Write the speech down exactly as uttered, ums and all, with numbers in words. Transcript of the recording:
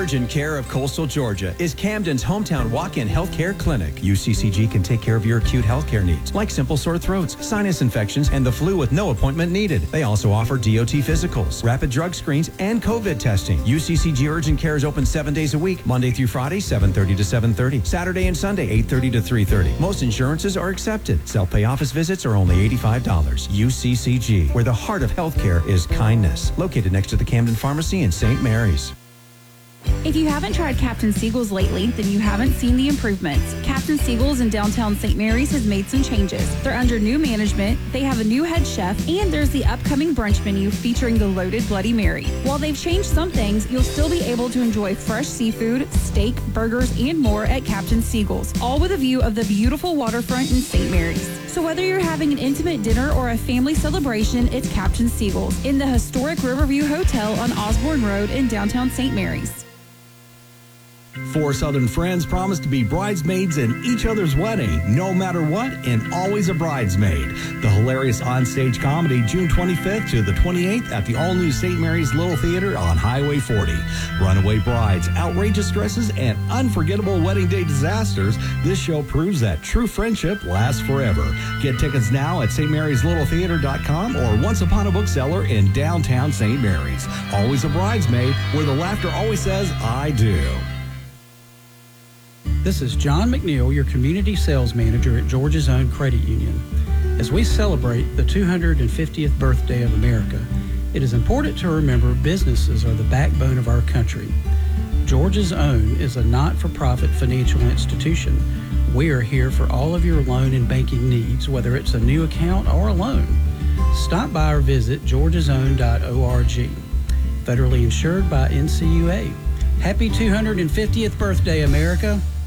Urgent Care of Coastal Georgia is Camden's hometown walk-in healthcare clinic. U C C G can take care of your acute healthcare needs, like simple sore throats, sinus infections, and the flu with no appointment needed. They also offer D O T physicals, rapid drug screens, and COVID testing. U C C G Urgent Care is open seven days a week, Monday through Friday, seven thirty to seven thirty, Saturday and Sunday, eight thirty to three thirty. Most insurances are accepted. Self-pay office visits are only eighty-five dollars. U C C G, where the heart of healthcare is kindness. Located next to the Camden Pharmacy in Saint Mary's. If you haven't tried Captain Siegel's lately, then you haven't seen the improvements. Captain Siegel's in downtown Saint Mary's has made some changes. They're under new management, they have a new head chef, and there's the upcoming brunch menu featuring the loaded Bloody Mary. While they've changed some things, you'll still be able to enjoy fresh seafood, steak, burgers, and more at Captain Siegel's, all with a view of the beautiful waterfront in Saint Mary's. So whether you're having an intimate dinner or a family celebration, it's Captain Siegel's in the historic Riverview Hotel on Osborne Road in downtown Saint Mary's. Four Southern friends promise to be bridesmaids in each other's wedding, no matter what, and always a bridesmaid. The hilarious onstage comedy, June twenty-fifth to the twenty-eighth at the all-new Saint Mary's Little Theater on Highway forty. Runaway brides, outrageous dresses, and unforgettable wedding day disasters. This show proves that true friendship lasts forever. Get tickets now at st marys little theater dot com or Once Upon a Bookseller in downtown Saint Mary's. Always a bridesmaid, where the laughter always says, I do. This is John McNeil, your Community Sales Manager at Georgia's Own Credit Union. As we celebrate the two hundred fiftieth birthday of America, it is important to remember businesses are the backbone of our country. Georgia's Own is a not-for-profit financial institution. We are here for all of your loan and banking needs, whether it's a new account or a loan. Stop by or visit georgias own dot org. Federally insured by N C U A. Happy two hundred fiftieth birthday, America.